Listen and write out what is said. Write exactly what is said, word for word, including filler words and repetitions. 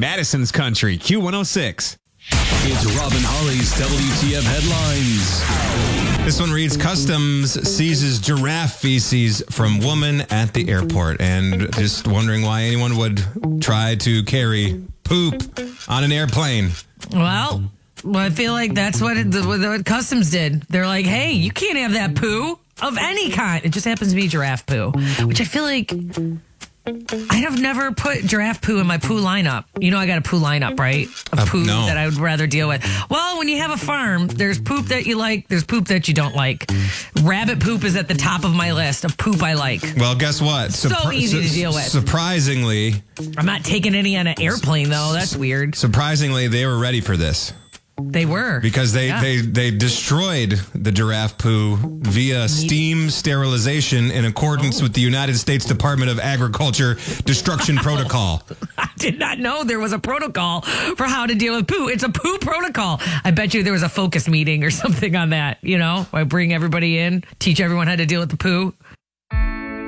Madison's Country, Q one oh six. It's Robin Holly's W T F headlines. This one reads, Customs seizes giraffe feces from woman at the airport. And just wondering why anyone would try to carry poop on an airplane. Well, well I feel like that's what, it, what Customs did. They're like, hey, you can't have that poo of any kind. It just happens to be giraffe poo, which I feel like I have never put giraffe poo in my poo lineup. You know, I got a poo lineup, right? Of Uh, poo no. that I would rather deal with. Well, when you have a farm, there's poop that you like, there's poop that you don't like. Rabbit poop is at the top of my list of poop I like. Well, guess what? So easy to deal with. Surprisingly, I'm not taking any on an airplane, though. That's weird. surprisingly, they were ready for this. They were. Because they, Yeah. they, they destroyed the giraffe poo via steam sterilization in accordance with the United States Department of Agriculture Destruction Protocol. I did not know there was a protocol for how to deal with poo. It's a poo protocol. I bet you there was a focus meeting or something on that, you know? I bring everybody in, teach everyone how to deal with the poo.